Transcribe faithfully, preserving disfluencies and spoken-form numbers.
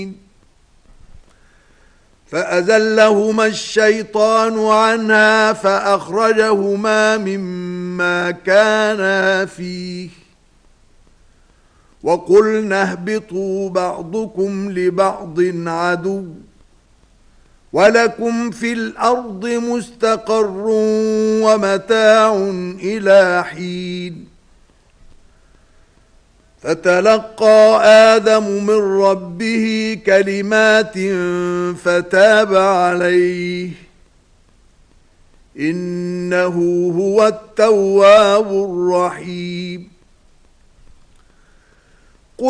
فأزلهما الشيطان عنها فأخرجهما مما كانا فيه وقلنا اهبطوا بعضكم لبعض عدو ولكم في الأرض مستقر ومتاع إلى حين فتلقى آدم من ربه كلمات فتاب عليه إنه هو التواب الرحيم